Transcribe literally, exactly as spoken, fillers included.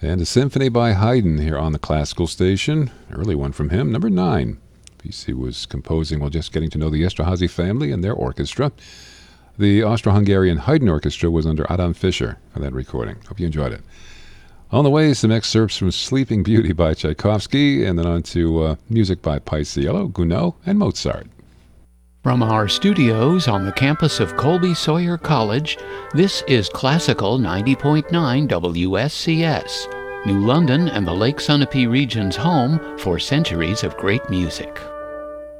And a symphony by Haydn here on the classical station. Early one from him, number nine. P C was composing while just getting to know the Esterházy family and their orchestra. The Austro-Hungarian Haydn Orchestra was under Adam Fischer for that recording. Hope you enjoyed it. On the way, some excerpts from Sleeping Beauty by Tchaikovsky, and then on to uh, music by Paisiello, Gounod, and Mozart. From our studios on the campus of Colby Sawyer College, this is Classical ninety point nine W S C S, New London and the Lake Sunapee region's home for centuries of great music.